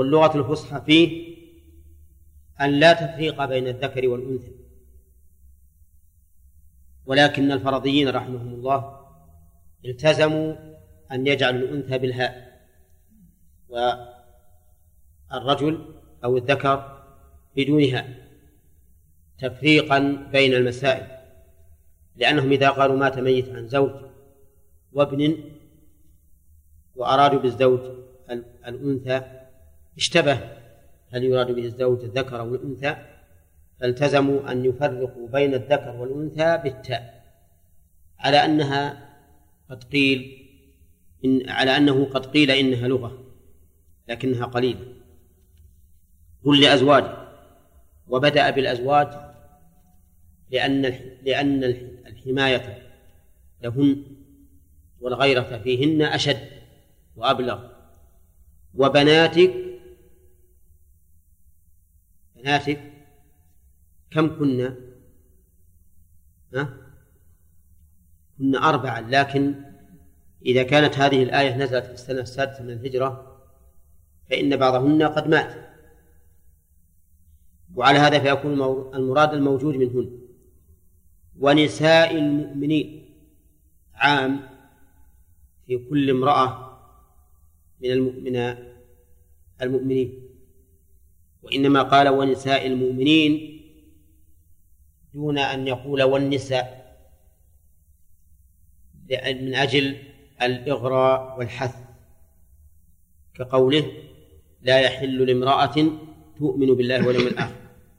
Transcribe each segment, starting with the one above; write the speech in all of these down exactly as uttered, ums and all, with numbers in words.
واللغة الفصحى فيه أن لا تفريق بين الذكر والأنثى، ولكن الفرضيين رحمهم الله التزموا أن يجعلوا الأنثى بالهاء والرجل أو الذكر بدونها تفريقا بين المسائل، لأنهم إذا قالوا مات ميت عن زوج وابن وأرادوا بالزوج الأنثى اشتبه هل يراد به الزوج الذكر أو الأنثى، فالتزموا أن يفرقوا بين الذكر والأنثى بالتاء، على أنها قد قيل إن على أنه قد قيل إنها لغة لكنها قليلة. قل لأزواجه، وبدأ بالأزواج لأن لأن الحماية لهن والغيرة فيهن أشد وأبلغ. وبناتك، بناتك كم كنا؟ ها؟ كنا أربعة، لكن إذا كانت هذه الآية نزلت في السنة السادسة من الهجرة فإن بعضهن قد مات، وعلى هذا فيكون المراد الموجود منهن. ونساء المؤمنين عام في كل امرأة من المؤمنين المؤمنين، وإنما قال ونساء المؤمنين دون أن يقول والنساء، من أجل الإغراء والحث، كقوله لا يحل لامرأة تؤمن بالله واليوم الآخر،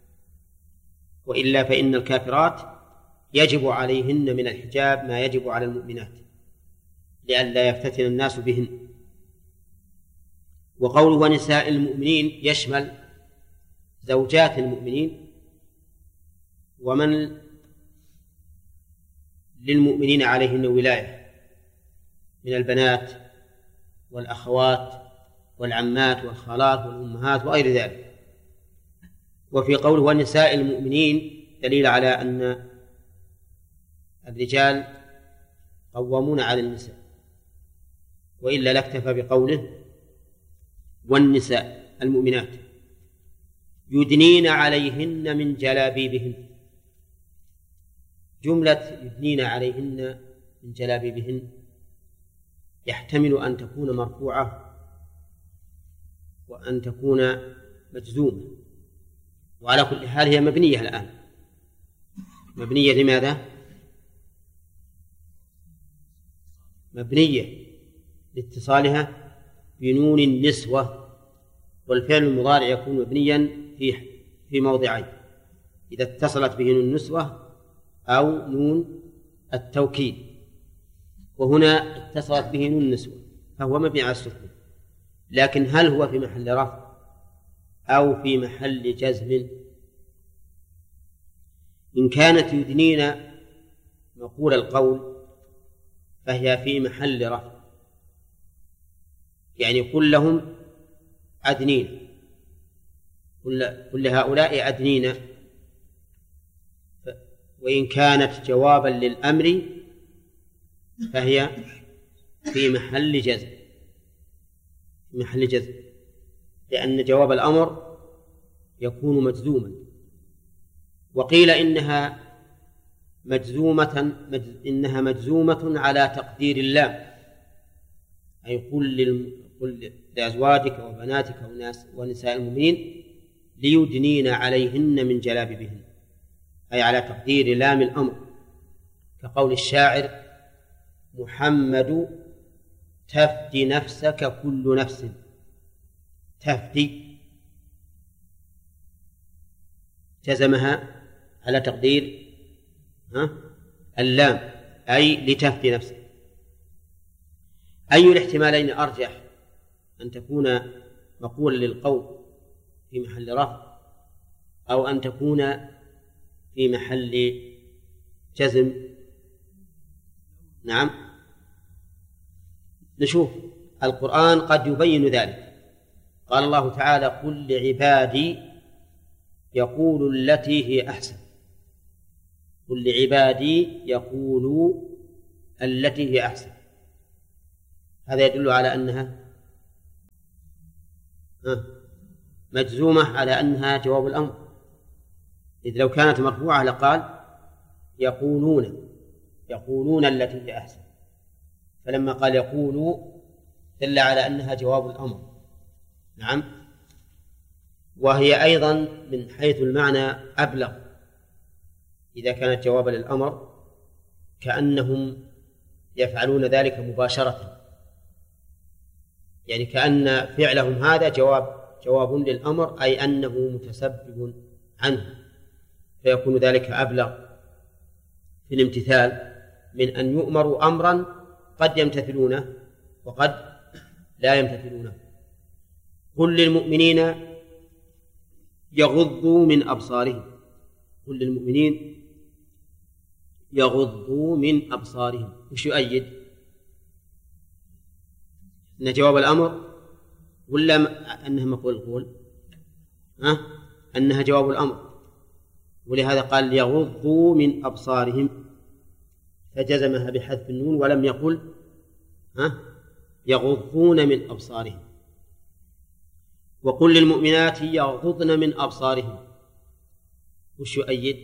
وإلا فإن الكافرات يجب عليهن من الحجاب ما يجب على المؤمنات لئلا يفتتن الناس بهن. وقوله ونساء المؤمنين يشمل زوجات المؤمنين ومن للمؤمنين عليهن ولاية من البنات والأخوات والعمات والخالات والأمهات وغير ذلك. وفي قوله ونساء المؤمنين دليل على أن الرجال قوامون على النساء، وإلا لاكتفى بقوله والنساء المؤمنات يدنين عليهن من جلابيبهن. جملة يدنين عليهن من جلابيبهن يحتمل أن تكون مرفوعة وأن تكون مجزومة، وعلى كل حال هي مبنية الآن. مبنية لماذا؟ مبنية لاتصالها بنون النسوة، والفعل المضارع يكون مبنيا في في موضعين: إذا اتصلت به نون النسوة أو نون التوكيد، وهنا اتصلت به نون النسوة فهو مبني على السكون. لكن هل هو في محل رفع أو في محل جزم؟ إن كانت يدنين مقول القول فهي في محل رفع، يعني قل لهم أدنين، كل هؤلاء أدنين. وإن كانت جوابا للأمر فهي في محل جزم، في محل جزم، لأن جواب الأمر يكون مجزوما. وقيل إنها مجزومة مجز إنها مجزومة على تقدير اللام، أي قل قل لأزواجك وبناتك ونساء المؤمنين ليدنين عليهن من جلابيبهن، أي على تقدير لام الأمر، كقول الشاعر محمد تفدي نفسك كل نفس. تفدي جزمها على تقدير ها اللام، أي لتفدي نفسك. أي الاحتمالين أرجح، أن تكون مقولا للقول في محل رفع أو أن تكون في محل جزم؟ نعم، نشوف القرآن قد يبين ذلك. قال الله تعالى قل لعبادي يقولوا التي هي أحسن. قل لعبادي يقولوا التي هي أحسن، هذا يدل على أنها مجزومة على أنها جواب الأمر، إذ لو كانت مرفوعة لقال يقولون يقولون التي هي أحسن، فلما قال يقولوا دل على أنها جواب الأمر. نعم. وهي أيضا من حيث المعنى أبلغ إذا كانت جوابا للأمر، كأنهم يفعلون ذلك مباشرة، يعني كأن فعلهم هذا جواب جواب للأمر، أي أنه متسبب عنه، فيكون ذلك أبلغ في الامتثال من أن يؤمروا أمرا قد يمتثلونه وقد لا يمتثلونه. قل للمؤمنين يغضوا من أبصارهم، قل للمؤمنين يغضوا من أبصارهم، وش يؤيد؟ أن جواب الأمر ولا أنها مقول القول؟ أه؟ أنها جواب الأمر، ولهذا قال يغضوا من أبصارهم، فجزمها بحذف النون ولم يقل أه؟ يغضون من أبصارهم. وقل للمؤمنات يغضضن من أبصارهم، وش يؤيد؟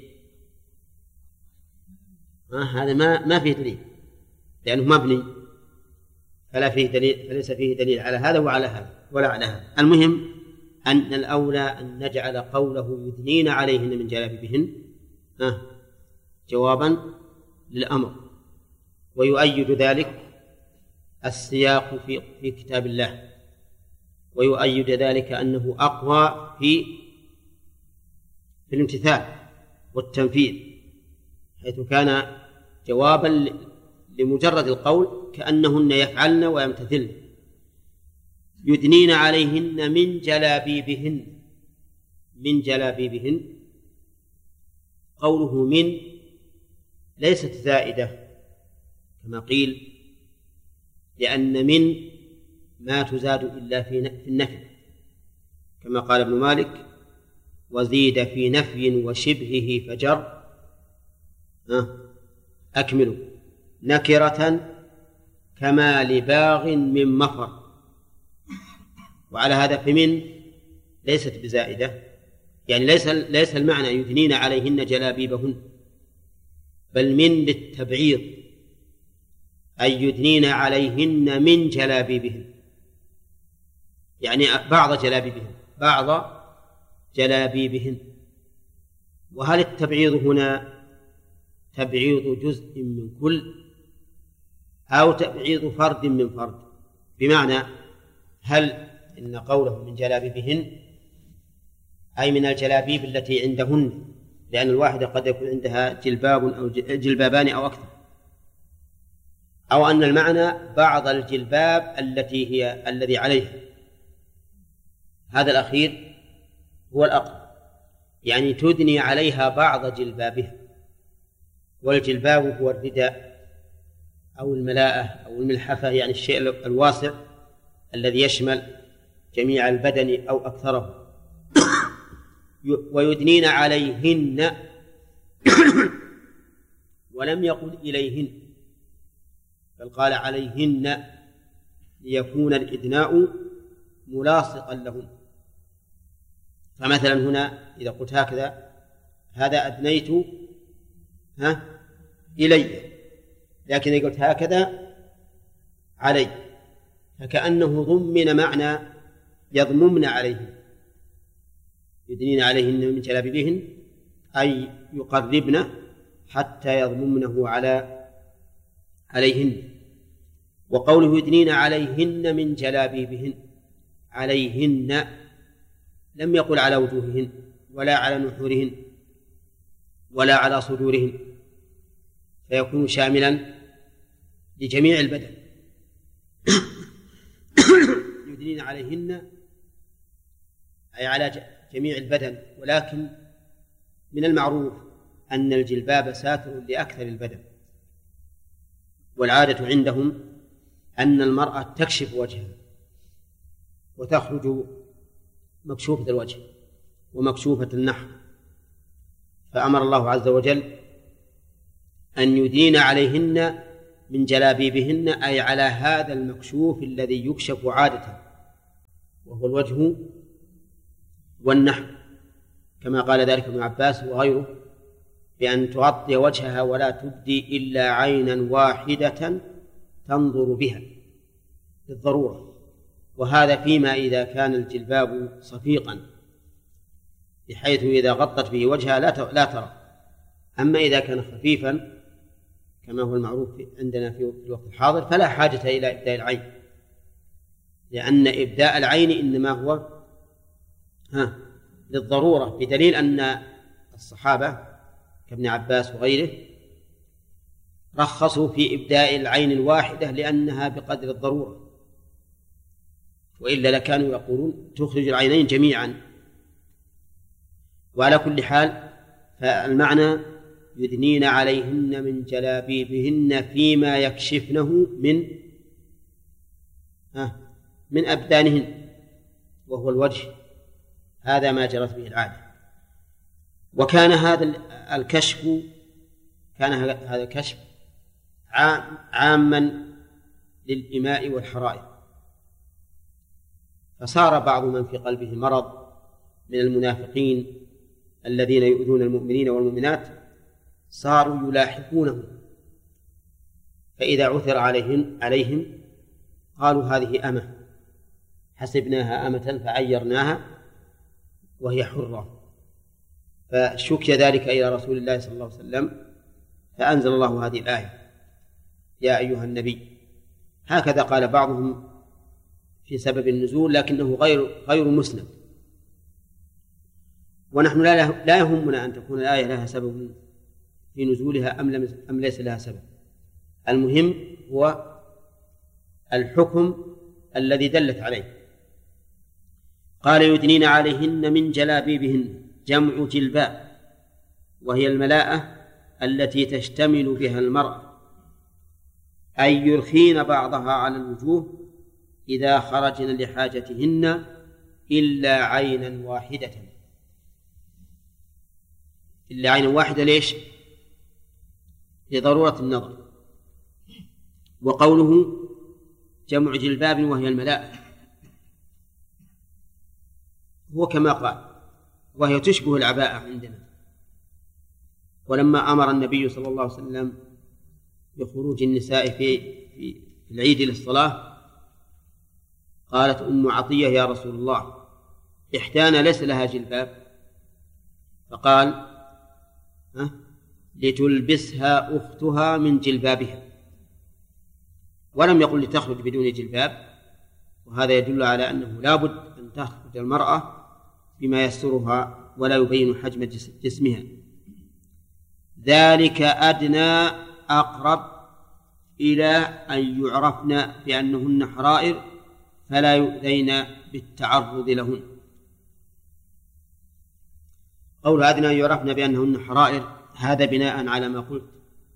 أه؟ هذا ما ما فيه دليل لأنه مبني، فلا فيه دليل، فليس فيه دليل على هذا وعلى هذا ولا على هذا. المهم أن الأولى أن نجعل قوله يدنين عليهن من جلابيبهن أه جوابا للأمر، ويؤيد ذلك السياق في في كتاب الله، ويؤيد ذلك أنه أقوى في في الامتثال والتنفيذ، حيث كان جوابا لمجرد القول كأنهن يفعلن ويمتثلن. يدنين عليهن من جلابيبهن، من جلابيبهن، قوله من ليست زائدة كما قيل، لأن من ما تزاد إلا في النفي، كما قال ابن مالك وزيد في نفي وشبهه فجر أكملوا نكرة كما لباغ من مفر. وعلى هذا فمن ليست بزائدة، يعني ليس ليس المعنى يثنين عليهن جلابيبهن، بل من للتبعيض، أي يثنين عليهن من جلابيبهن، يعني بعض جلابيبهن بعض جلابيبهن. وهل التبعيض هنا تبعيض جزء من كل أو تبعيض فرد من فرد؟ بمعنى هل إن قوله من جلابيبهن أي من الجلابيب التي عندهن، لأن الواحدة قد يكون عندها جلباب أو جلبابان أو أكثر، أو أن المعنى بعض الجلباب التي هي الذي عليها، هذا الأخير هو الأقرب، يعني تدني عليها بعض جلبابها. والجلباب هو الرداء أو الملاءة أو الملحفة، يعني الشيء الواسع الذي يشمل جميع البدن أو أكثره. ويدنين عليهن ولم يقل إليهن، بل قال عليهن ليكون الإدناء ملاصقا لهن. فمثلا هنا إذا قلت هكذا هذا أدنيت ها إلي، لكن إذا قلت هكذا علي، فكأنه ضمن معنى يضممن عليهن. يدنين عليهن من جلابيبهن أي يقربن حتى يضممنه على عليهن. وقوله يدنين عليهن من جلابيبهن، عليهن لم يقل على وجوههن ولا على نحورهن ولا على صدورهن، فيكون شاملا لجميع البدن. يدنين عليهن أي على جميع البدن، ولكن من المعروف أن الجلباب ساتر لأكثر البدن، والعادة عندهم أن المرأة تكشف وجهها وتخرج مكشوفة الوجه ومكشوفة النحر، فأمر الله عز وجل أن يدين عليهن من جلابيبهن، أي على هذا المكشوف الذي يكشف عادة، وهو الوجه والنحو، كما قال ذلك ابن عباس وغيره، بأن تغطي وجهها ولا تبدي إلا عينا واحدة تنظر بها للضرورة، وهذا فيما إذا كان الجلباب صفيقا بحيث إذا غطت به وجهها لا ترى. أما إذا كان خفيفا كما هو المعروف عندنا في الوقت الحاضر فلا حاجة إلى إبداء العين، لأن إبداء العين إنما هو ها للضرورة، بدليل أن الصحابة كابن عباس وغيره رخصوا في إبداء العين الواحدة لأنها بقدر الضرورة، وإلا لكانوا يقولون تخرج العينين جميعا. وعلى كل حال فالمعنى يدنين عليهن من جلابيبهن فيما يكشفنه من من أبدانهن، وهو الوجه، هذا ما جرت به العادة. وكان هذا الكشف كان هذا الكشف عاما للإماء والحرائر، فصار بعض من في قلبه مرض من المنافقين الذين يؤذون المؤمنين والمؤمنات صاروا يلاحقونهم، فإذا عثر عليهم عليهم قالوا هذه أمة حسبناها أمة فعيرناها وهي حرة، فشكي ذلك إلى رسول الله صلى الله عليه وسلم، فأنزل الله هذه الآية يا أيها النبي. هكذا قال بعضهم في سبب النزول، لكنه غير غير مسند، ونحن لا لا يهمنا أن تكون الآية لها سبب في نزولها أم لم أم ليس لها سبب، المهم هو الحكم الذي دلت عليه. قال يدنين عليهن من جلابيبهن، جمع جلباب، وهي الملاءة التي تشتمل بها المرأة، أي يرخين بعضها على الوجوه إذا خرجن لحاجتهن إلا عينا واحدة. إلا عينا واحدة ليش؟ لضرورة النظر. وقوله جمع جلباب وهي الملاءة هو كما قال، وهي تشبه العباءة عندنا. ولما أمر النبي صلى الله عليه وسلم بخروج النساء في في العيد للصلاة قالت أم عطية يا رسول الله إحدانا ليس لها جلباب، فقال ها لتلبسها أختها من جلبابها، ولم يقل لتخرج بدون جلباب، وهذا يدل على أنه لا بد أن تخرج المرأة بما يسترها ولا يبين حجم جسمها. ذلك أدنى أقرب إلى أن يعرفن بأنهن حرائر فلا يؤذين بالتعرض لهن. قول أدنى يعرفن بأنهن حرائر هذا بناء على ما قلت،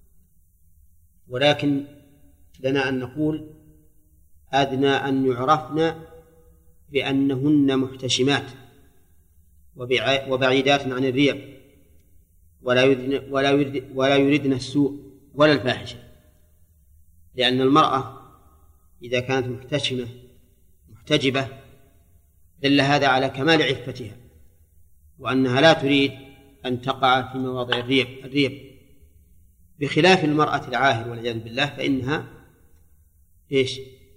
ولكن لنا أن نقول أدنى أن يعرفن بأنهن محتشمات وبعيدات عن الريب ولا يردن, ولا, يردن ولا يردن السوء ولا الفاحشة، لأن المرأة إذا كانت محتشمة محتجبة دل هذا على كمال عفتها وأنها لا تريد أن تقع في مواضع الريب, الريب بخلاف المرأة العاهر والعياذ بالله فإنها إيش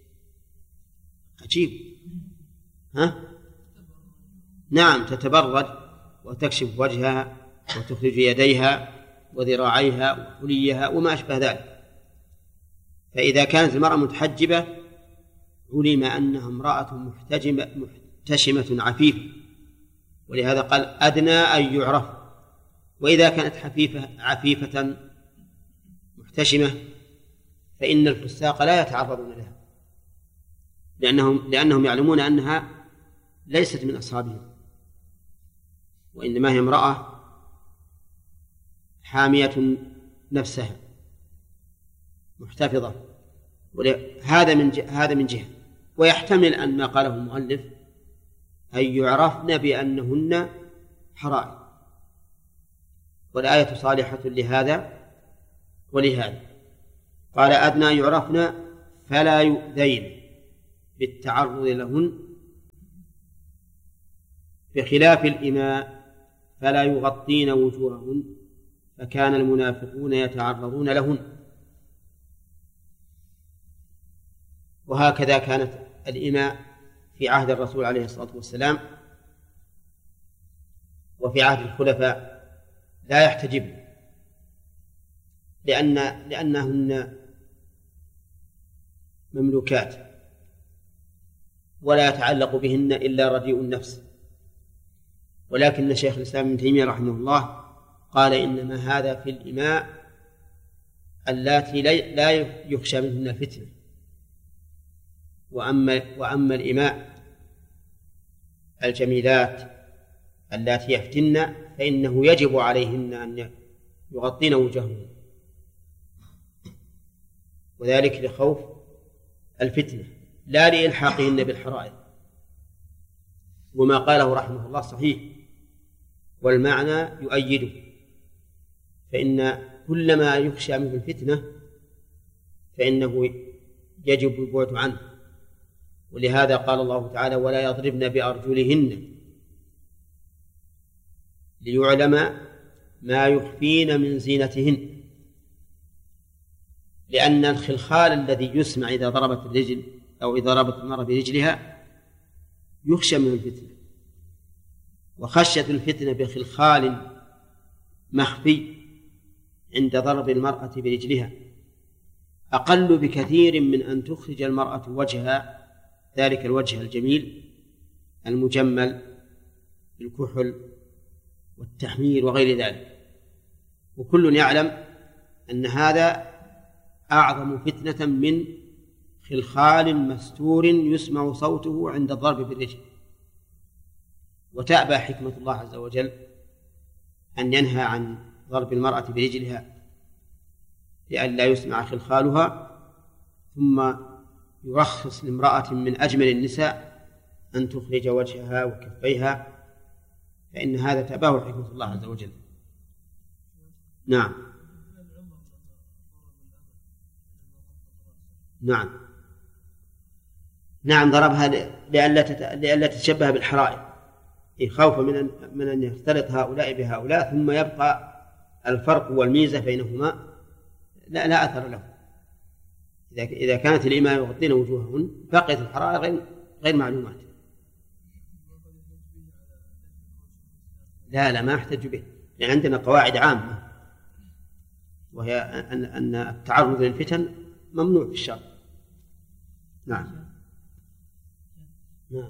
عجيب ها نعم تتبرج وتكشف وجهها وتخرج يديها وذراعيها وحليها وما أشبه ذلك. فإذا كانت المرأة متحجبة علم أنها امرأة محتجمة محتشمة عفيفة، ولهذا قال أدنى أن يعرف. وإذا كانت حفيفة عفيفة محتشمة فإن الفساق لا يتعرضون لها، لأنهم, لأنهم يعلمون أنها ليست من أصحابهم، وإنما هي امرأة حامية نفسها محتفظة. هذا من هذا من جهة. ويحتمل أن ما قاله المؤلف أن يعرفن بأنهن حرائر، والآية صالحة لهذا ولهذا. قال أدنى يعرفن فلا يؤذين بالتعرض لهن بخلاف الإماء فلا يغطين وجوههن فكان المنافقون يتعرضون لهن. وهكذا كانت الإماء في عهد الرسول عليه الصلاة والسلام وفي عهد الخلفاء لا يحتجبن، لأن لأنهن مملوكات ولا يتعلق بهن إلا رديء النفس. ولكن شيخ الإسلام ابن تيمية رحمه الله قال إنما هذا في الإماء اللاتي لا يخشى منهن الفتنة، وأما, وأما الإماء الجميلات اللاتي يفتن فإنه يجب عليهن أن يغطين وجوههن، وذلك لخوف الفتنة لا لإلحاقهن بالحرائر. وما قاله رحمه الله صحيح والمعنى يؤيده، فإن كل ما يخشى منه الفتنة فإنه يجب البعد عنه. ولهذا قال الله تعالى ولا يضربن بأرجلهن ليعلم ما يخفين من زينتهن، لأن الخلخال الذي يسمع إذا ضربت الرجل أو إذا ضربت المرأة برجلها يخشى من الفتنة، وخشية الفتنة بخلخال مخفي عند ضرب المرأة برجلها أقل بكثير من أن تخرج المرأة وجهها، ذلك الوجه الجميل المجمل بالكحل والتحمير وغير ذلك. وكل يعلم أن هذا أعظم فتنة من خلخال مستور يسمع صوته عند الضرب بالرجل. وتأبى حكمة الله عز وجل أن ينهى عن ضرب المرأة برجلها لئلا يسمع خلخالها، ثم يرخص لامرأة من أجمل النساء أن تخرج وجهها وكفيها، فإن هذا تأباه حكمة الله عز وجل. نعم نعم نعم ضربها لئلا تتشبه بالحرائر، خوفا من أن من أن يختلط هؤلاء بهؤلاء ثم يبقى الفرق والميزة بينهما لا لا أثر له. إذا إذا كانت الإماء يغطين وجوههن بقيت الحرائر غير غير معلومات. لا لا ما احتج به، لأن عندنا قواعد عامة وهي أن أن التعرض للفتن ممنوع في الشرع. نعم نعم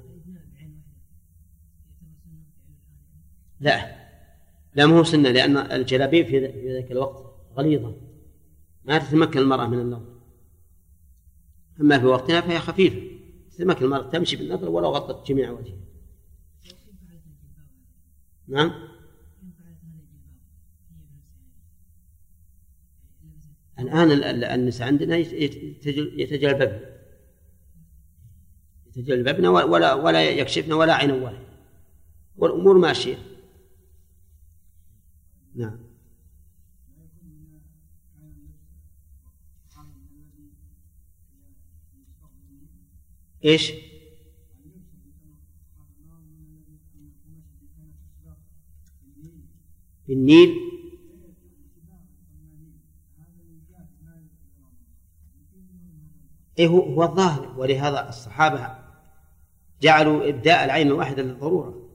لا لا مو سنة، لأن الجلابيب في ذلك الوقت غليظة ما تتمكن المرأة من النظر، أما في وقتنا فهي خفيفة تتمكن المرأة تمشي بالنظر ولو غطت جميع وجهها. نعم الآن النساء عندنا يتجلببن يتجلببن ولا ولا يكشفن ولا عين واحدة والأمور ماشية. نعم إيش بالنيل؟ إيه هو الظاهر، ولهذا الصحابة جعلوا إبداء العين الواحدة للضرورة،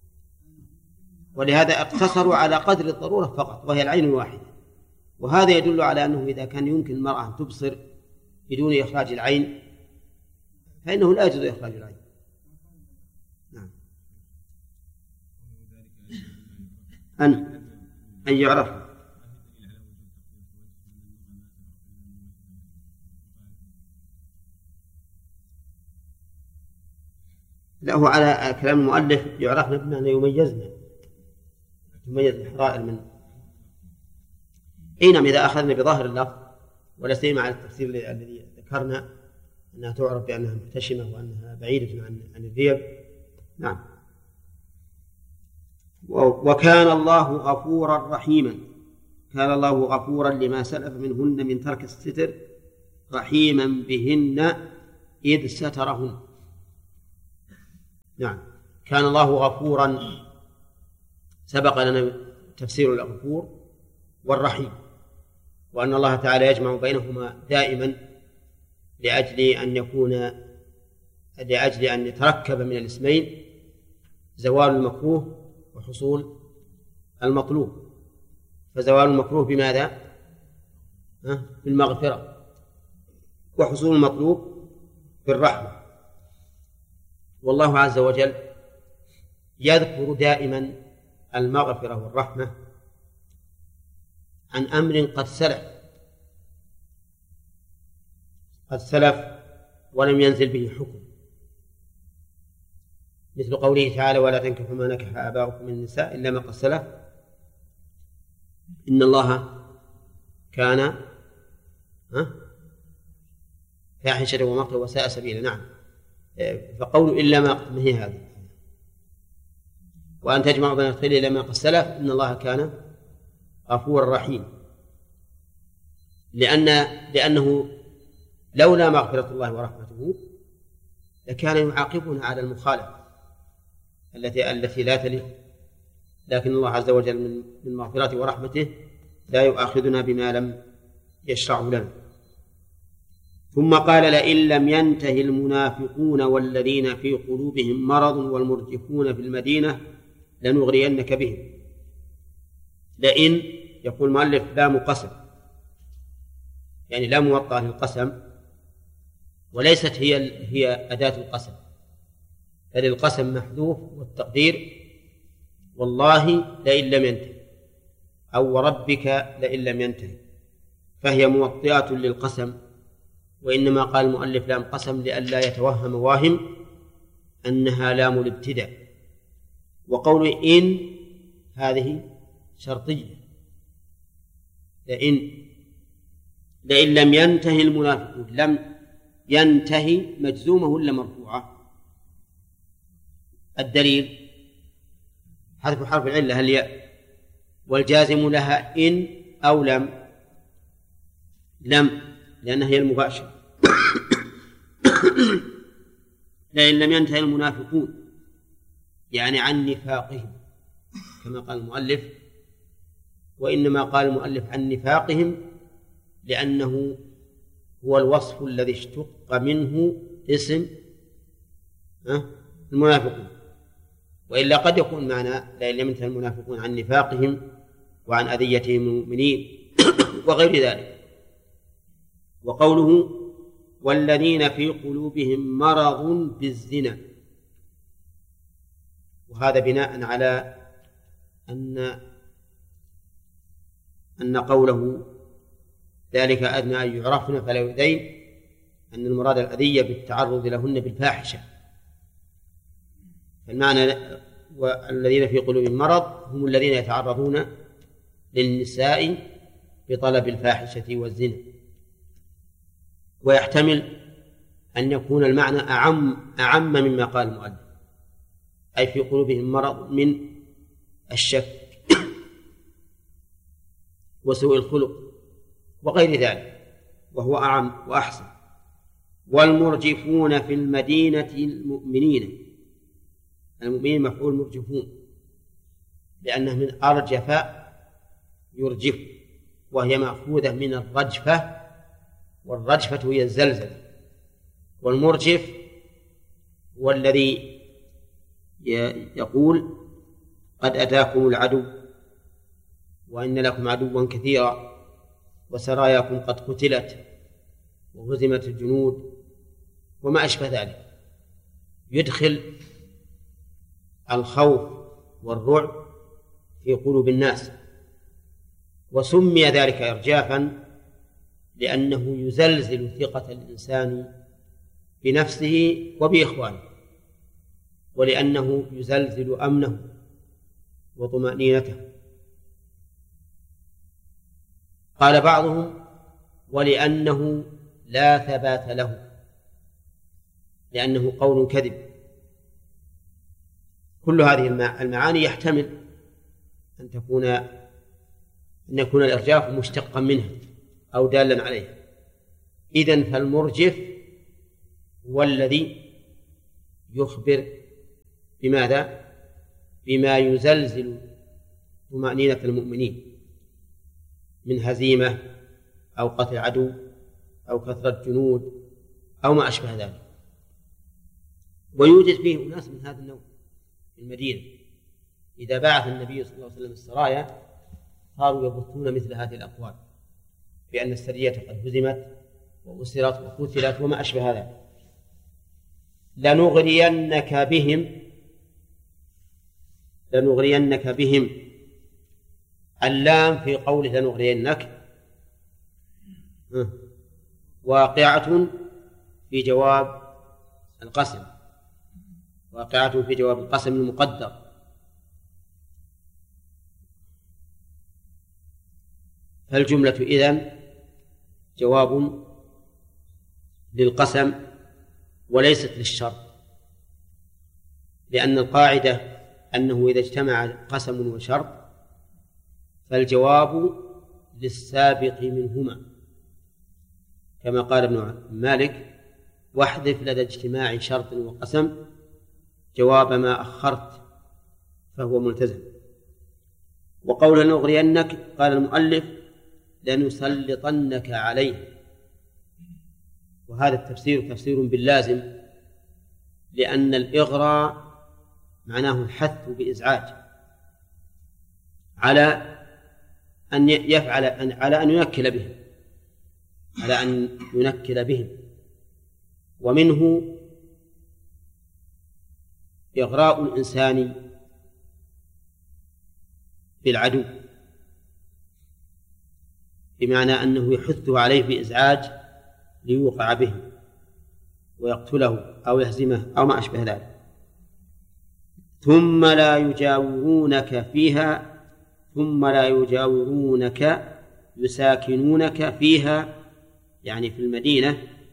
ولهذا اقتصروا على قدر الضرورة فقط وهي العين الواحدة. وهذا يدل على أنه إذا كان يمكن المرأة أن تبصر بدون إخراج العين فإنه لا يجوز إخراج العين. نعم أن أن يعرف له على كلام المؤلف يعرفنا بما يميزنا يميز الحرائر من حينما إذا أخذنا بظاهر اللفظ ولا سيما على التفسير الذي ذكرنا أنها تعرف بأنها محتشمة وأنها بعيدة عن عن الريب. نعم وكان الله غفورا رحيما، كان الله غفورا لما سلف منهن من ترك الستر رحيما بهن إذ سترهن. نعم كان الله غفورا، سبق لنا تفسير الغفور والرحيم، وأن الله تعالى يجمع بينهما دائما لأجل أن يكون لأجل أن يتركب من الاسمين زوال المكروه وحصول المطلوب. فزوال المكروه بماذا؟ بالمغفرة، وحصول المطلوب بالرحمة. والله عز وجل يذكر دائما المغفرة والرحمة عن أمر قد سلف قد سلف ولم ينزل به حكم، مثل قوله تعالى: ولا تنكحوا ما نكح آباؤكم من النساء إلا ما قد سلف إن الله كان فاحشة ومقتا وساء سبيلا. نعم، فقول إلا ما هي هذه، وأن تجمع بين الخير إلا ما قد سلف إن الله كان غفورا رحيما، لأن لأنه لولا مغفرة الله ورحمته لكان يعاقبنا على المخالفة التي التي لا تليق، لكن الله عز وجل من مغفرته ورحمته لا يؤاخذنا بما لم يشرعه لنا. ثم قال: لئن لم ينته المنافقون والذين في قلوبهم مرض والمرجفون في المدينة لنغرينك بهم. لئن يقول المؤلف لام قسم، يعني لا موطأ للقسم، وليست هي هي أداة القسم، بل القسم محذوف والتقدير والله لئن لم ينته أو وربك لئن لم ينته، فهي موطئة للقسم. وإنما قال المؤلف لام قسم لئلا يتوهم واهم أنها لام الابتداء. وقول إن هذه شرطية، لئن لئن لم ينتهي المنافقون، لم ينتهي مجزومة ولا مرفوعة؟ الدليل حذف حرف العلة الياء، والجازم لها إن أو لم لم لأنها هي المباشرة. لئن لم ينتهي المنافقون يعني عن نفاقهم كما قال المؤلف، وإنما قال المؤلف عن نفاقهم لأنه هو الوصف الذي اشتق منه اسم المنافقون، وإلا قد يكون معنى لئن لم ينتهي المنافقون عن نفاقهم وعن أذيتهم المؤمنين وغير ذلك. وقوله والذين في قلوبهم مرض بالزنا، وهذا بناء على أن أن قوله ذلك أدنى أن يعرفن فلا يؤذين، أن المراد الأذية بالتعرض لهن بالفاحشة. فالمعنى والذين في قلوبهم مرض هم الذين يتعرضون للنساء بطلب الفاحشة والزنا. ويحتمل أن يكون المعنى أعم أعم مما قال المؤلف، أي في قلوبهم مرض من الشك وسوء الخلق وغير ذلك، وهو أعم وأحسن. والمرجفون في المدينة المؤمنين، المؤمنين مفعول مرجفون لأنه من أرجف يرجف، وهي مأخوذة من الرجفة، والرجفة هي الزلزلة، والمرجف هو الذي يقول قد أتاكم العدو وإن لكم عدوا كثيرا وسراياكم قد قتلت وهزمت الجنود وما أشبه ذلك، يدخل الخوف والرعب في قلوب الناس. وسمي ذلك إرجافا لأنه يزلزل ثقة الإنسان بنفسه وبإخوانه، ولأنه يزلزل أمنه وطمأنينته. قال بعضهم ولأنه لا ثبات له، لأنه قول كذب. كل هذه المعاني يحتمل أن تكون أن يكون الإرجاف مشتقا منها أو دالا عليها. إذن فالمرجف هو الذي يخبر بماذا؟ بما يزلزل طمأنينة المؤمنين من هزيمة أو قتل عدو أو كثرة جنود أو ما أشبه ذلك. ويوجد فيه أناس من هذا النوع في المدينة، إذا بعث النبي صلى الله عليه وسلم السرايا صاروا يبثون مثل هذه الأقوال بأن السرية قد هزمت وأسرت وقتلت وما أشبه هذا. لنغرينك بهم لنغرينك بهم اللام في قوله لنغرينك واقعة في جواب القسم، واقعة في جواب القسم المقدر. فالجملة إذن جواب للقسم وليست للشرط، لأن القاعدة أنه إذا اجتمع قسم وشرط فالجواب للسابق منهما، كما قال ابن مالك: واحذف لدى اجتماع شرط وقسم جواب ما أخرت فهو ملتزم. وقول لنغرينك قال المؤلف: لنسلطنك عليه، وهذا التفسير تفسير باللازم، لأن الإغراء معناه الحث بإزعاج على أن يفعل على أن ينكل بهم على أن ينكل بهم ومنه إغراء الإنسان بالعدو، بمعنى أنه يحثه عليه بإزعاج ليوقع به ويقتله أو يهزمه أو ما أشبه ذلك. ثم لا يجاورونك فيها ثم لا يجاورونك يساكنونك فيها، يعني في المدينة،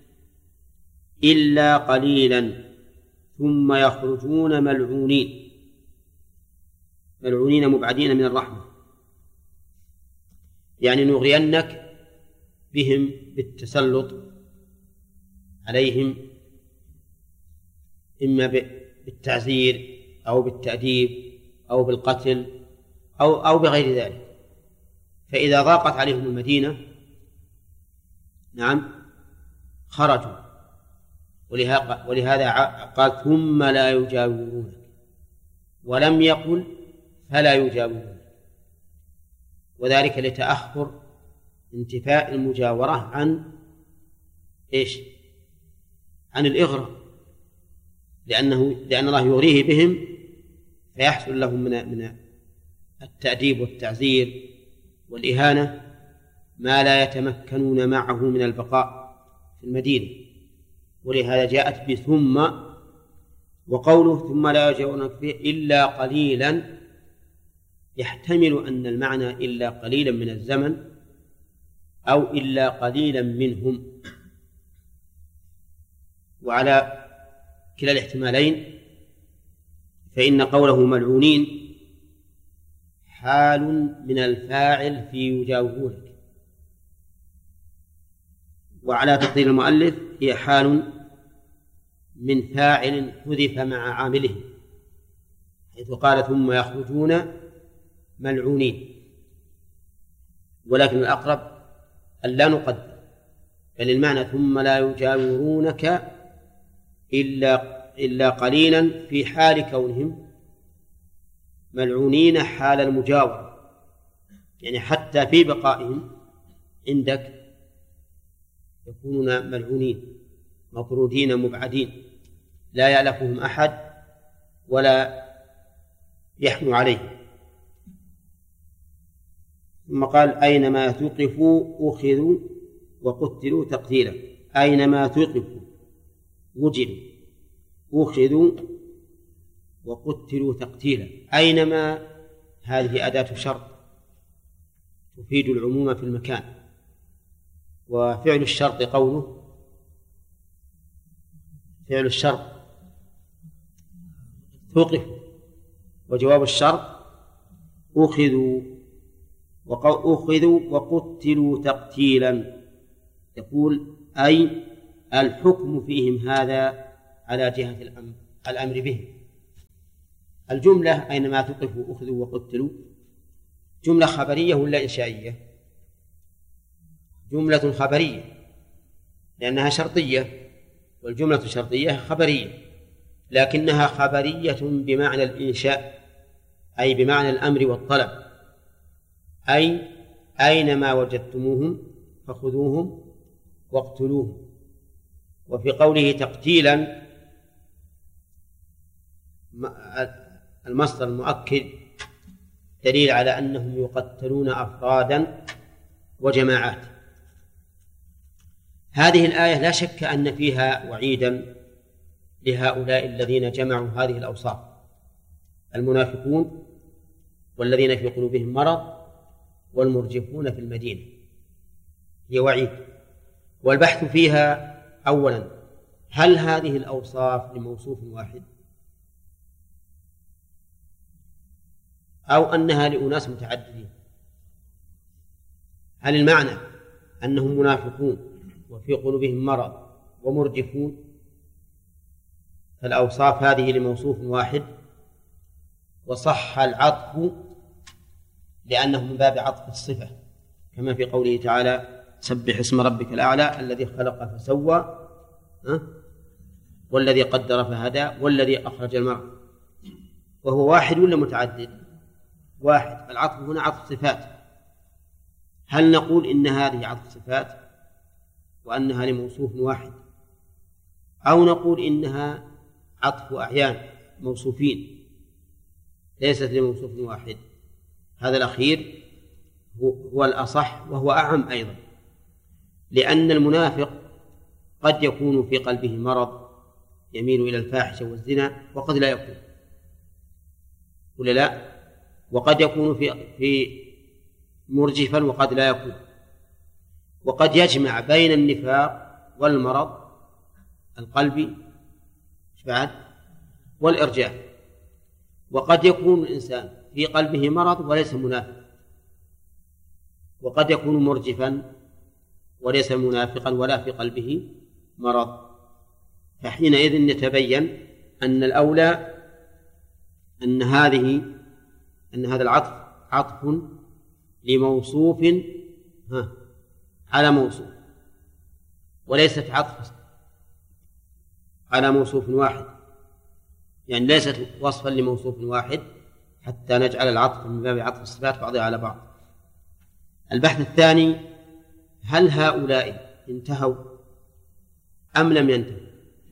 إلا قليلا ثم يخرجون ملعونين ملعونين مبعدين من الرحمة. يعني نغرينك بهم بالتسلط عليهم، إما بالتعزير أو بالتأديب أو بالقتل أو أو بغير ذلك. فإذا ضاقت عليهم المدينة نعم خرجوا، ولهذا قال ثم لا يجاورونك، ولم يقل فلا يجاورونك، وذلك لتأخر انتفاء المجاورة عن إيش؟ عن الإغراء، لأنه لأن الله يغريه بهم فيحصل لهم من من التأديب والتعزير والإهانة ما لا يتمكنون معه من البقاء في المدينة، ولهذا جاءت بثم. وقوله ثم لا يجاورونك فيه إلا قليلا يحتمل أن المعنى إلا قليلا من الزمن أو إلا قليلا منهم، وعلى كلا الاحتمالين فإن قوله ملعونين حال من الفاعل في يجاورونك، وعلى تقدير المؤلف هي حال من فاعل حذف مع عامله، حيث قال ثم يخرجون ملعونين، ولكن الأقرب أن لا نقدر، بل المعنى ثم لا يجاورونك إلا إلا قليلا في حال كونهم ملعونين حال المجاورة، يعني حتى في بقائهم عندك يكونون ملعونين مطرودين مبعدين لا يألفهم أحد ولا يحنو عليهم. ثم قال أينما ثقفوا أخذوا وقتلوا تقتيلا، أينما ثقفوا وجدوا أخذوا وقتلوا تقتيلا. أينما هذه أداة شرط تفيد العموم في المكان، وفعل الشرط قوله فعل الشرط ثقفوا، وجواب الشرط أخذوا وأخذوا وقتلوا تقتيلا، يقول أي الحكم فيهم هذا على جهة الأمر, الأمر به، الجملة أينما تقفوا أخذوا وقتلوا جملة خبرية ولا إنشائية؟ جملة خبرية لأنها شرطية، والجملة شرطية خبرية، لكنها خبرية بمعنى الإنشاء، أي بمعنى الأمر والطلب، أي أينما وجدتموهم فخذوهم واقتلوهم. وفي قوله تقتيلا المصدر المؤكد دليل على أنهم يقتلون أفرادا وجماعات. هذه الآية لا شك أن فيها وعيدا لهؤلاء الذين جمعوا هذه الأوصاف، المنافقون والذين في قلوبهم مرض والمرجفون في المدينة، هي وعيد. والبحث فيها أولا هل هذه الأوصاف لموصوف واحد أو أنها لأناس متعددين؟ هل المعنى أنهم منافقون وفي قلوبهم مرض ومرجفون فالأوصاف هذه لموصوف واحد، وصح العطف لأنه من باب عطف الصفة، كما في قوله تعالى سبح اسم ربك الأعلى الذي خلق فسوى والذي قدر فهدى والذي أخرج المرء. وهو واحد ولا متعدد؟ واحد. العطف هنا عطف صفات. هل نقول إن هذه عطف صفات وأنها لموصوف واحد، أو نقول إنها عطف أعيان موصوفين ليست لموصوف واحد؟ هذا الأخير هو الأصح وهو أعم أيضا، لأن المنافق قد يكون في قلبه مرض يميل إلى الفاحشة والزنا وقد لا يكون، ولا لا؟ وقد يكون في في مرجفا وقد لا يكون، وقد يجمع بين النفاق والمرض القلبي بعد والإرجاف. وقد يكون الإنسان في قلبه مرض وليس منافق، وقد يكون مرجفا وليس منافقا ولا في قلبه مرض. فحينئذ يتبين أن الأولى أن هذه أن هذا العطف عطف لموصوف ها على موصوف، وليست عطف على موصوف واحد، يعني ليست وصفا لموصوف واحد حتى نجعل العطف من باب عطف الصفات بعضها على بعض. البحث الثاني هل هؤلاء انتهوا أم لم ينتهوا؟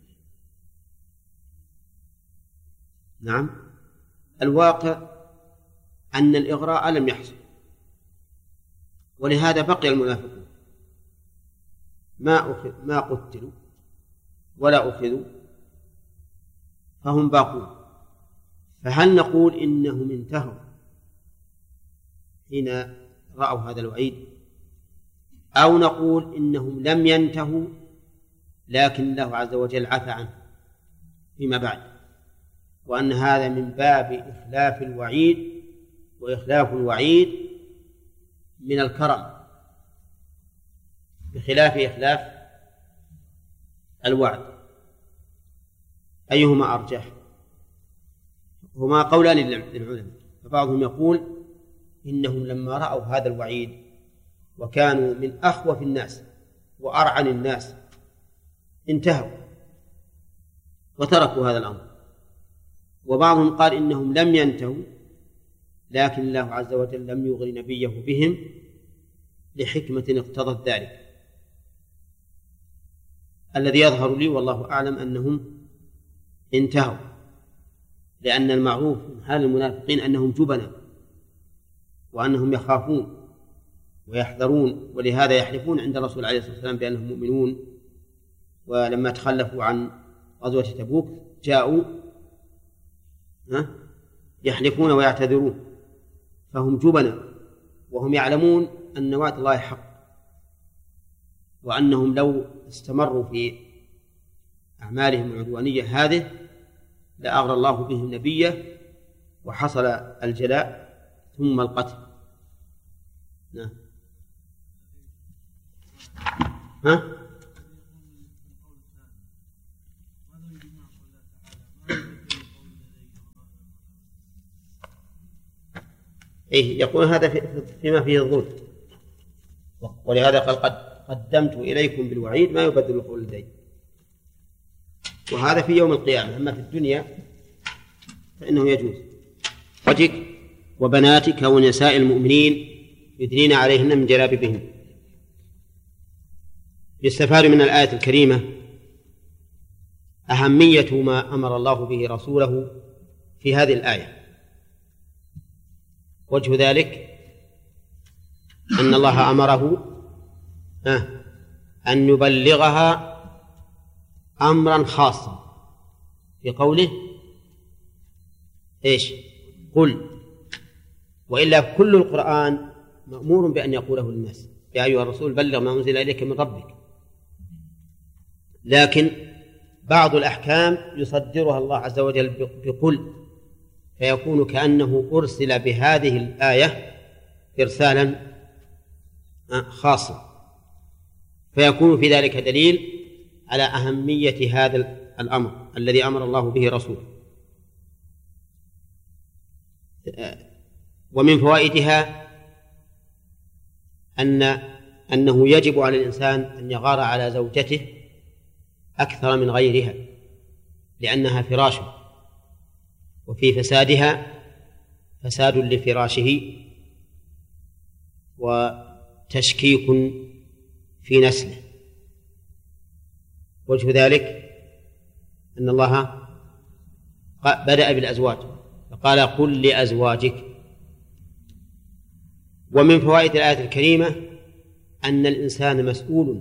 نعم، الواقع أن الإغراء لم يحصل، ولهذا بقي المنافقون ما أخذ ما قتلوا ولا أخذوا فهم باقون. فهل نقول إنهم انتهوا حين رأوا هذا الوعيد، أو نقول إنهم لم ينتهوا لكن الله عز وجل عفى عنه فيما بعد، وأن هذا من باب إخلاف الوعيد، وإخلاف الوعيد من الكرم بخلاف إخلاف الوعد؟ أيهما أرجح؟ هما قولان للعلماء، فبعضهم يقول إنهم لما رأوا هذا الوعيد وكانوا من أخوف الناس وأرعن الناس انتهوا وتركوا هذا الأمر. وبعضهم قال إنهم لم ينتهوا لكن الله عز وجل لم يغر نبيه بهم لحكمة اقتضت ذلك. الذي يظهر لي والله أعلم أنهم انتهوا، لأن المعروف من حال المنافقين أنهم جبنة وأنهم يخافون ويحذرون، ولهذا يحلفون عند الرسول عليه الصلاة والسلام بأنهم مؤمنون. ولما تخلفوا عن غزوة تبوك جاءوا يحلفون ويعتذرون، فهم جبنة وهم يعلمون أن وعد الله حق، وأنهم لو استمروا في أعمالهم العدوانية هذه لأغرى الله بهم نبيه وحصل الجلاء ثم القتل. نعم. ها؟ إيه يقول هذا فيما فيه الظلم، ولهذا قال قد قدمت إليكم بالوعيد ما يبدل القول لدي. وهذا في يوم القيامة، أما في الدنيا فإنه يجوز. وجهك وبناتك ونساء المؤمنين يدنين عليهن من جلابيبهن. يستفاد من الآية الكريمة أهمية ما أمر الله به رسوله في هذه الآية. وجه ذلك أن الله أمره أن يبلغها أمرا خاصا في قوله إيش؟ قل. وإلا كل القرآن مأمور بأن يقوله للناس يا أيها الرسول بلغ ما أنزل إليك من ربك، لكن بعض الأحكام يصدرها الله عز وجل بقل، فيكون كأنه أرسل بهذه الآية إرسالا خاصا، فيكون في ذلك دليل على أهمية هذا الأمر الذي أمر الله به رسوله. ومن فوائدها أن أنه يجب على الإنسان أن يغار على زوجته أكثر من غيرها، لأنها فراشه، وفي فسادها فساد لفراشه وتشكيك في نسله. وجه ذلك أن الله بدأ بالأزواج فقال قل لأزواجك. ومن فوائد الآية الكريمة أن الإنسان مسؤول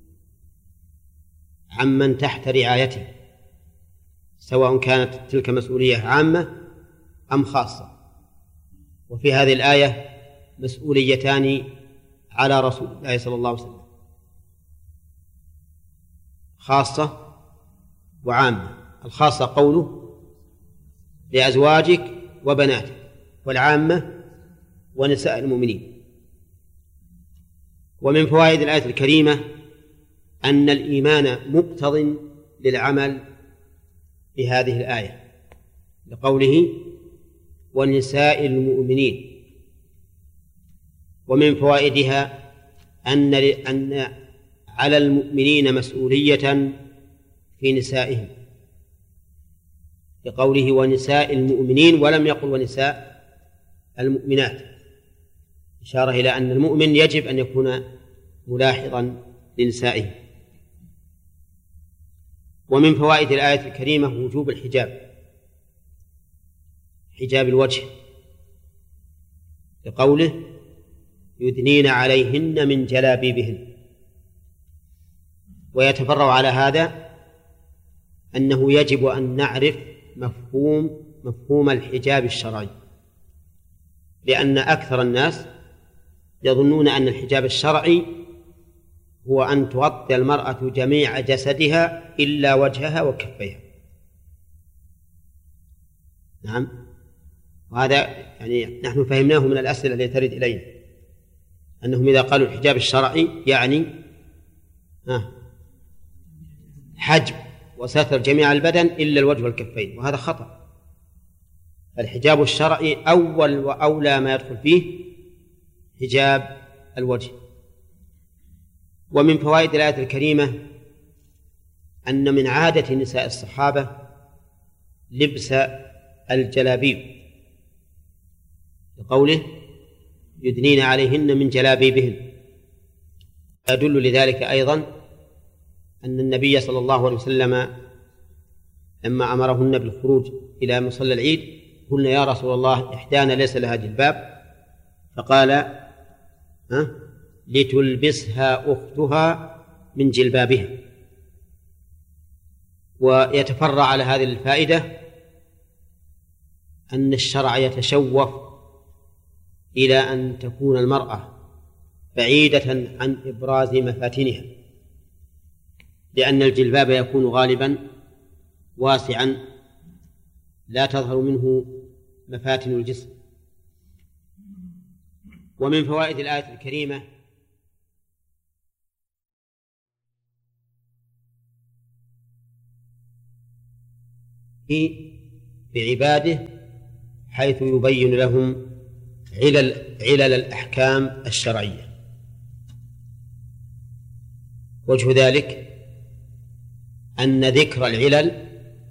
عمن تحت رعايته، سواء كانت تلك مسؤولية عامة أم خاصة. وفي هذه الآية مسؤوليتان على رسول الله صلى الله عليه وسلم، خاصة وعامة. الخاصة قوله لأزواجك وبناتك، والعامة ونساء المؤمنين. ومن فوائد الآية الكريمة أن الإيمان مقتض للعمل بهذه الآية، لقوله ونساء المؤمنين. ومن فوائدها أن أن على المؤمنين مسؤولية في نسائهم، لقوله ونساء المؤمنين ولم يقل ونساء المؤمنات، إشارة إلى أن المؤمن يجب أن يكون ملاحظا لنسائه. ومن فوائد الآية الكريمة وجوب الحجاب، حجاب الوجه، لقوله يدنين عليهن من جلابيبهن. ويتفرع على هذا أنه يجب أن نعرف مفهوم مفهوم الحجاب الشرعي، لأن أكثر الناس يظنون أن الحجاب الشرعي هو أن تغطي المرأة جميع جسدها إلا وجهها وكفيها. نعم، وهذا يعني نحن فهمناه من الأسئلة التي ترد إلينا، أنهم إذا قالوا الحجاب الشرعي يعني حجب وستر جميع البدن إلا الوجه والكفين، وهذا خطأ. الحجاب الشرعي أول وأولى ما يدخل فيه حجاب الوجه. ومن فوائد الآية الكريمة أن من عادة نساء الصحابة لبس الجلابيب، لقوله يدنين عليهن من جلابيبهن. يدل لذلك أيضا أن النبي صلى الله عليه وسلم لما أمرهن بالخروج إلى مصلى العيد قلنا يا رسول الله إحدانا ليس لها جلباب، فقال ها لتلبسها أختها من جلبابها. ويتفرع على هذه الفائدة أن الشرع يتشوف إلى أن تكون المرأة بعيدة عن إبراز مفاتنها، لأن الجلباب يكون غالبا واسعا لا تظهر منه مفاتن الجسم. ومن فوائد الآية الكريمة بعباده حيث يبين لهم علل, علل الأحكام الشرعية. وجه ذلك أن ذكر العلل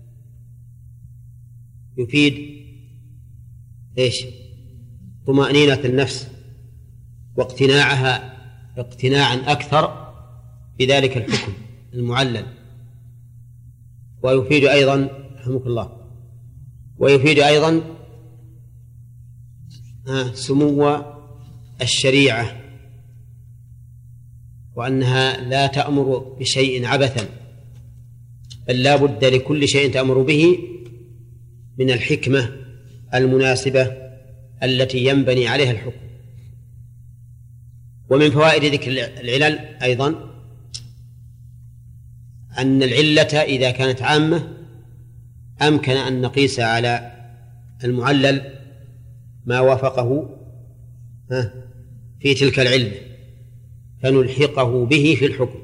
يفيد إيش؟ طمأنينة النفس واقتناعها اقتناعا أكثر بذلك الحكم المعلل. ويفيد أيضا رحمك الله ويفيد أيضا سمو الشريعة، وأنها لا تأمر بشيء عبثا، بل لا بد لكل شيء تأمر به من الحكمة المناسبة التي ينبني عليها الحكم. ومن فوائد ذكر العلل أيضا أن العلة إذا كانت عامة أمكن أن نقيس على المعلل ما وافقه في تلك العلة فنلحقه به في الحكم.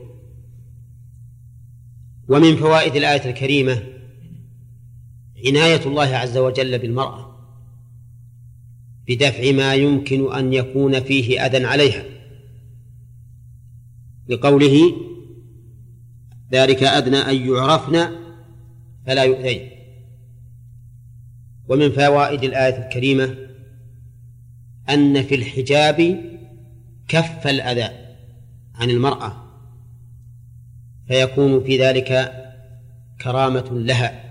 ومن فوائد الآية الكريمة عناية الله عز وجل بالمرأة بدفع ما يمكن أن يكون فيه أذى عليها، لقوله ذلك أدنى أن يعرفن فلا يؤذين. ومن فوائد الآية الكريمة أن في الحجاب كف الأذى عن المرأة، فيكون في ذلك كرامة لها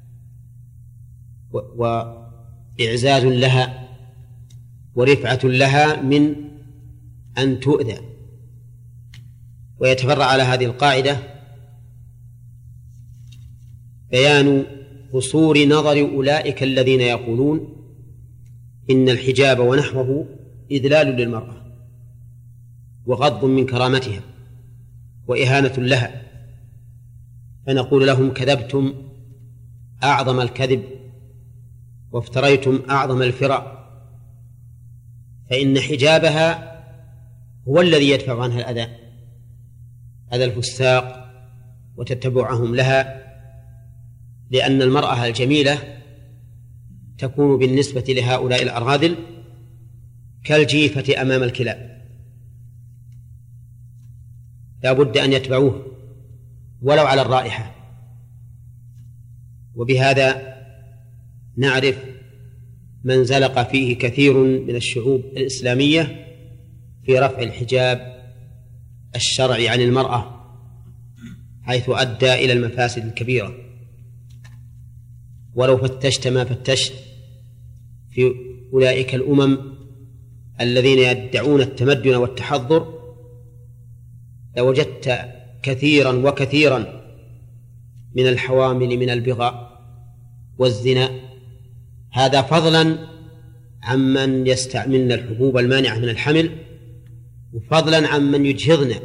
وإعزاز لها ورفعة لها من أن تؤذى. ويتفرع على هذه القاعدة بيان قصور نظر أولئك الذين يقولون إن الحجاب ونحوه إذلال للمرأة وغض من كرامتها وإهانة لها، فنقول لهم كذبتم أعظم الكذب وافتريتم أعظم الفرع، فإن حجابها هو الذي يدفع عنها الأذى، أذى الفساق وتتبعهم لها، لأن المرأة الجميلة تكون بالنسبة لهؤلاء الأراذل كالجيفة أمام الكلاب، لا بد أن يتبعوه ولو على الرائحة. وبهذا نعرف من زلق فيه كثير من الشعوب الإسلامية في رفع الحجاب الشرعي عن المرأة، حيث أدى إلى المفاسد الكبيرة. ولو فتشت ما فتشت في أولئك الأمم الذين يدعون التمدن والتحضر لوجدت كثيرا وكثيرا من الحوامل من البغاء والزنا، هذا فضلا عمن يستعملن الحبوب المانعة من الحمل، وفضلا عمن يجهضن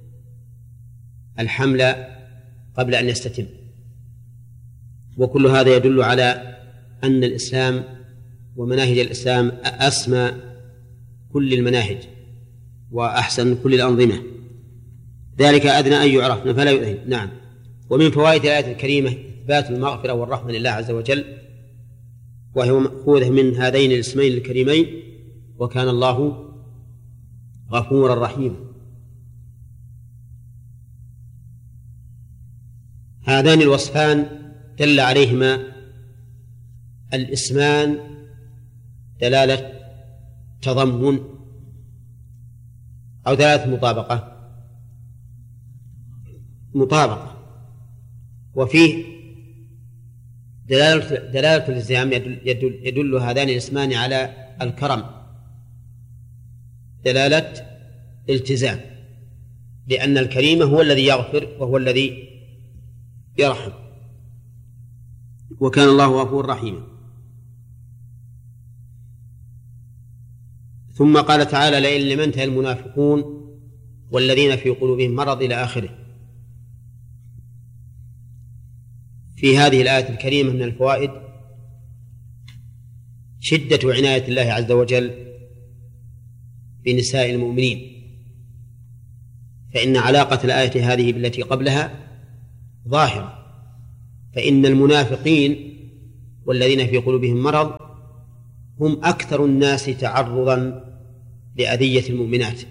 الحمل قبل أن يستتم. وكل هذا يدل على أن الإسلام ومناهج الإسلام أسمى كل المناهج وأحسن كل الأنظمة، ذلك أدنى أن يعرفن فلا يؤذين. نعم. ومن فوائد الآية الكريمة إثبات المغفرة والرحمة لله عز وجل، وهي مأخوذة من هذين الاسمين الكريمين، وكان الله غفورا رحيما. هذان الوصفان دل عليهما الاسمان دلالة تضمن أو دلالة مطابقة مطابقة وفيه دلالة دلالة الالتزام. يدل, يدل, يدل هذان الاسمان على الكرم دلالة التزام، لأن الكريم هو الذي يغفر وهو الذي يرحم، وكان الله غفورا رحيما. ثم قال تعالى لئن لم ينته المنافقون والذين في قلوبهم مرض إلى آخره. في هذه الآية الكريمة من الفوائد شدة عناية الله عز وجل بنساء المؤمنين، فإن علاقة الآية هذه بالتي قبلها ظاهرة، فإن المنافقين والذين في قلوبهم مرض هم أكثر الناس تعرضا لأذية المؤمنات،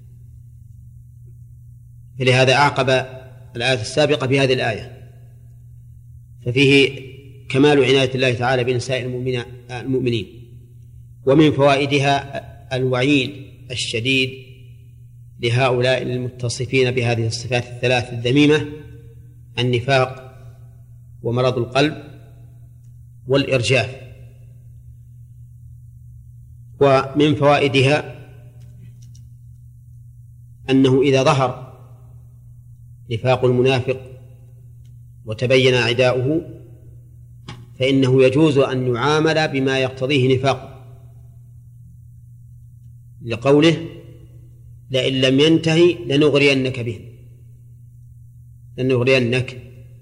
فلهذا أعقب الآية السابقة بهذه الآية، ففيه كمال عناية الله تعالى بنساء المؤمنين. ومن فوائدها الوعيد الشديد لهؤلاء المتصفين بهذه الصفات الثلاث الذميمة: النفاق ومرض القلب والإرجاف. ومن فوائدها أنه إذا ظهر نفاق المنافق وتبين عداؤه فإنه يجوز أن يعامل بما يقتضيه نفاقه، لقوله: لئن لم ينتهي لنغرينك به لنغرينك.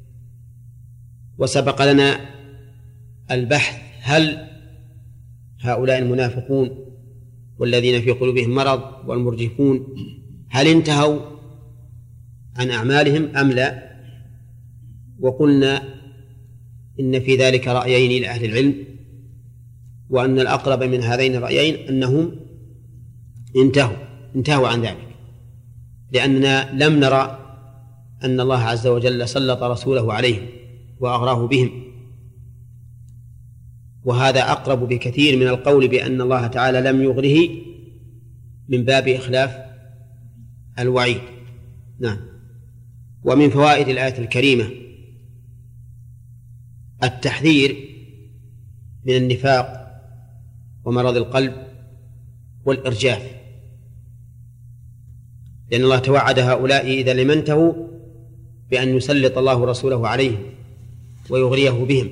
وسبق لنا البحث هل هؤلاء المنافقون والذين في قلوبهم مرض والمرجفون هل انتهوا عن أعمالهم أم لا؟ وقلنا إن في ذلك رأيين لأهل العلم، وأن الأقرب من هذين الرأيين أنهم انتهوا انتهوا عن ذلك، لأننا لم نرى أن الله عز وجل سلط رسوله عليهم وأغراه بهم، وهذا أقرب بكثير من القول بأن الله تعالى لم يغره من باب إخلاف الوعيد. نعم. ومن فوائد الآية الكريمة التحذير من النفاق ومرض القلب والإرجاف، لأن الله توعد هؤلاء إذا لم ينتهوا بأن يسلط الله رسوله عليهم ويغريه بهم.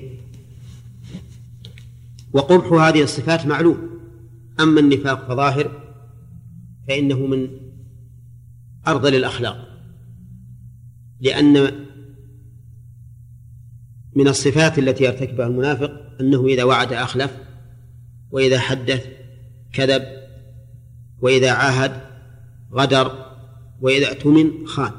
وقبح هذه الصفات معلوم، أما النفاق فظاهر، فإنه من أرذل الأخلاق، لأن من الصفات التي يرتكبها المنافق أنه إذا وعد أخلف، وإذا حدث كذب، وإذا عاهد غدر، وإذا اؤتمن خان،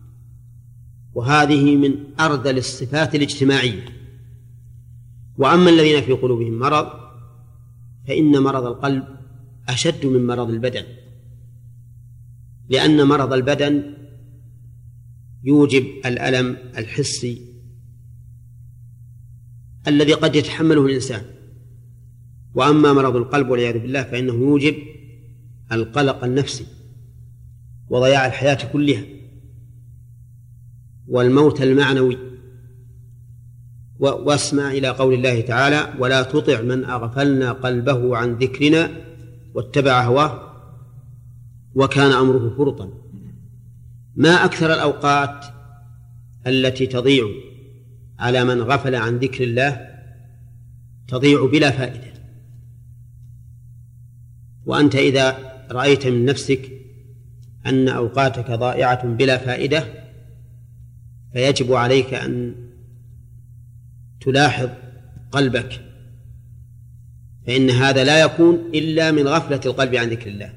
وهذه من أرذل الصفات الاجتماعية. وأما الذين في قلوبهم مرض فإن مرض القلب أشد من مرض البدن، لأن مرض البدن يوجب الألم الحسي الذي قد يتحمله الإنسان، وأما مرض القلب والعياذ بالله فإنه يوجب القلق النفسي وضياع الحياة كلها والموت المعنوي. واسمع إلى قول الله تعالى: ولا تطع من أغفلنا قلبه عن ذكرنا واتبع هواه وكان أمره فرطا. ما أكثر الأوقات التي تضيع على من غفل عن ذكر الله، تضيع بلا فائدة. وأنت إذا رأيت من نفسك أن أوقاتك ضائعة بلا فائدة فيجب عليك أن تلاحظ قلبك، فإن هذا لا يكون إلا من غفلة القلب عن ذكر الله.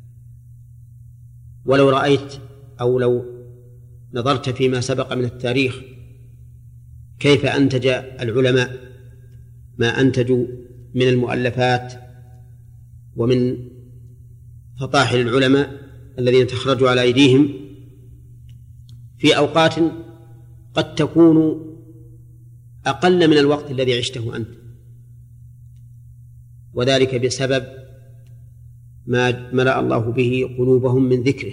ولو رأيت أو لو نظرت فيما سبق من التاريخ كيف أنتج العلماء ما أنتجوا من المؤلفات ومن فطاحل العلماء الذين تخرجوا على أيديهم في أوقات قد تكون أقل من الوقت الذي عشته أنت، وذلك بسبب ما ملأ الله به قلوبهم من ذكره،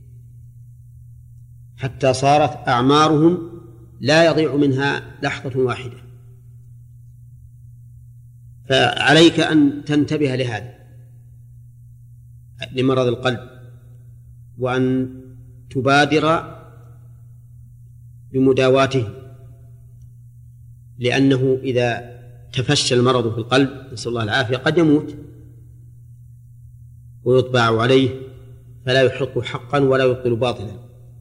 حتى صارت أعمارهم لا يضيع منها لحظة واحدة. فعليك أن تنتبه لهذا، لمرض القلب، وأن تبادر بمداواته، لأنه إذا تفشى المرض في القلب نسأل الله العافية قد يموت ويطبع عليه، فلا يحق حقا ولا يبطل باطلا.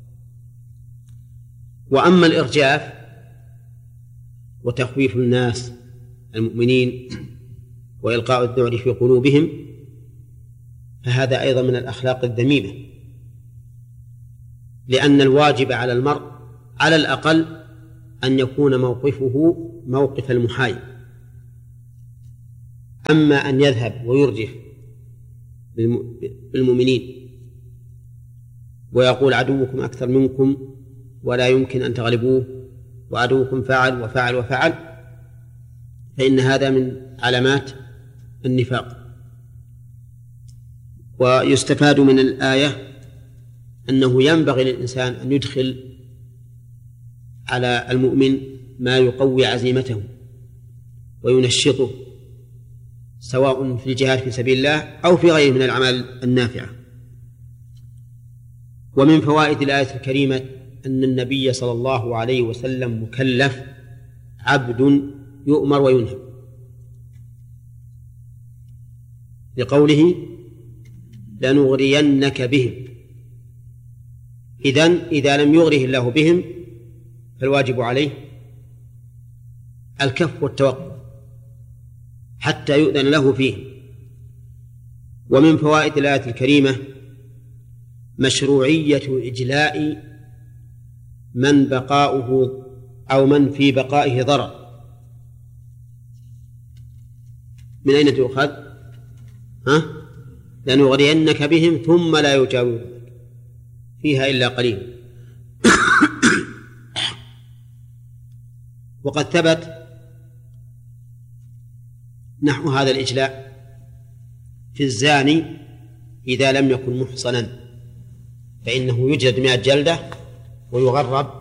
وأما الإرجاف وتخويف الناس المؤمنين وإلقاء الذعر في قلوبهم فهذا أيضا من الأخلاق الذميمة، لأن الواجب على المرء على الأقل أن يكون موقفه موقف المحايد، أما أن يذهب ويرجف بالمؤمنين ويقول عدوكم أكثر منكم ولا يمكن أن تغلبوه وعدوكم فعل وفعل وفعل، فإن هذا من علامات النفاق. ويستفاد من الآية أنه ينبغي للإنسان أن يدخل على المؤمن ما يقوي عزيمته وينشطه، سواء في الجهاد في سبيل الله أو في غيره من الأعمال النافعة. ومن فوائد الآية الكريمة أن النبي صلى الله عليه وسلم مكلف عبد يؤمر وينهى، لقوله لنغرينك بهم. إذن إذا لم يغره الله بهم فالواجب عليه الكف والتوقف حتى يؤذن له فيه. ومن فوائد الآية الكريمة مشروعية إجلاء من بقاؤه أو من في بقائه ضرر. من أين تؤخذ؟ ها؟ لنغرينك بهم ثم لا يجاورونك فيها إلا قليل. وقد ثبت نحو هذا الإجلاء في الزاني إذا لم يكن محصنا فإنه يجلد مئة جلدة ويغرب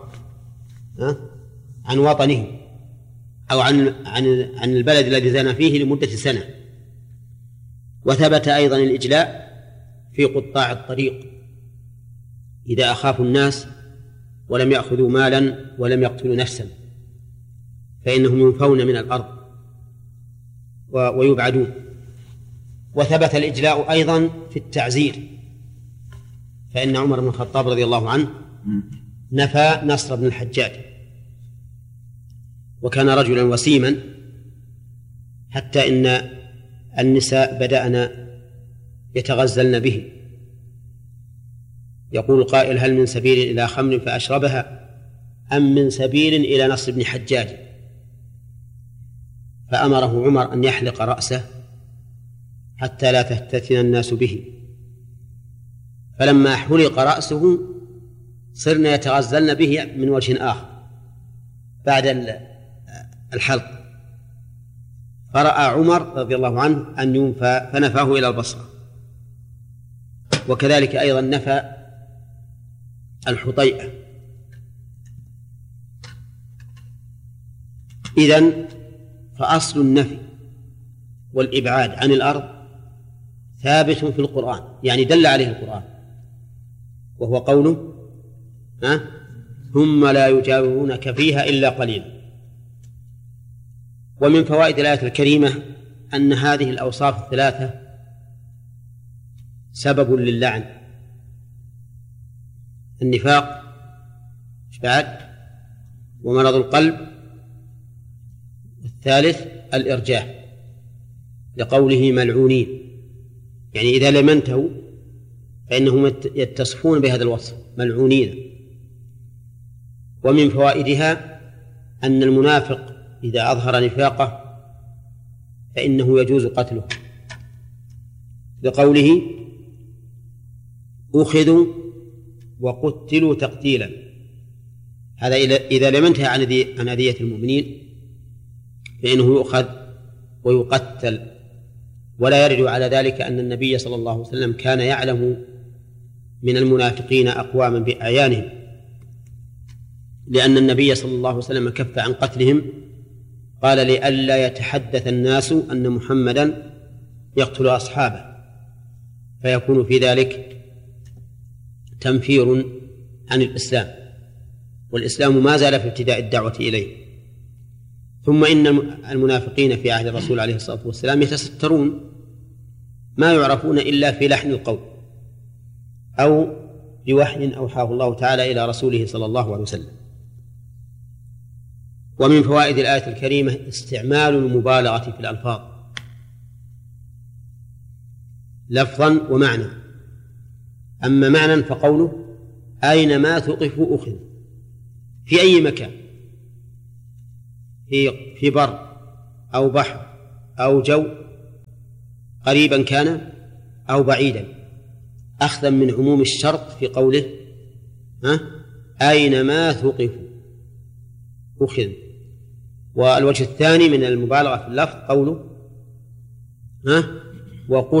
عن وطنه أو عن عن عن البلد الذي زنى فيه لمدة سنة. وثبت أيضا الإجلاء في قطاع الطريق إذا أخافوا الناس ولم يأخذوا مالا ولم يقتلوا نفسا فإنهم ينفون من الأرض ويبعدون. وثبت الإجلاء أيضا في التعزير، فإن عمر بن الخطاب رضي الله عنه نفى نصر بن الحجاج، وكان رجلا وسيما حتى إن النساء بدأن يتغزلن به. يقول قائل هل من سبيل إلى خمر فأشربها أم من سبيل إلى نصر بن حجاج؟ فأمره عمر أن يحلق رأسه حتى لا تفتتن الناس به. فلما حلق رأسه صرنا يتغزلن به من وجه آخر بعد الحلق، فرأى عمر رضي الله عنه أن ينفى فنفاه إلى البصرة. وكذلك أيضا نفى الحطيئة. إذن فأصل النفي والإبعاد عن الأرض ثابت في القرآن، يعني دل عليه القرآن، وهو قوله ها ثم لا يجاورونك فيها إلا قليلا. ومن فوائد الآية الكريمة أن هذه الأوصاف الثلاثة سبب للعن: النفاق بعد، ومرض القلب، والثالث الإرجاء، لقوله ملعونين، يعني إذا لم ينتهوا فإنهم يتصفون بهذا الوصف ملعونين. ومن فوائدها أن المنافق إذا أظهر نفاقه فإنه يجوز قتله، لقوله أخذوا وقتلوا تقتيلا. هذا إذا لم ينتهي عن أذية المؤمنين فإنه يؤخذ ويقتل. ولا يرد على ذلك أن النبي صلى الله عليه وسلم كان يعلم من المنافقين أقواما بأعيانهم، لأن النبي صلى الله عليه وسلم كف عن قتلهم، قال لئلا يتحدث الناس أن محمدا يقتل أصحابه، فيكون في ذلك تنفير عن الإسلام، والإسلام ما زال في ابتداء الدعوة إليه. ثم إن المنافقين في عهد الرسول عليه الصلاة والسلام يتسترون، ما يعرفون إلا في لحن القول أو بوحي أوحاه الله تعالى إلى رسوله صلى الله عليه وسلم. ومن فوائد الآية الكريمة استعمال المبالغة في الألفاظ لفظا ومعنى. أما معنى فقوله أينما ثقفوا أخذ، في أي مكان، في في بر أو بحر أو جو قريبا كان أو بعيدا، أخذا من عموم الشرط في قوله ها أينما ثقفوا أخذ. والوجه الثاني من المبالغة في اللفظ قوله ها وقتلوا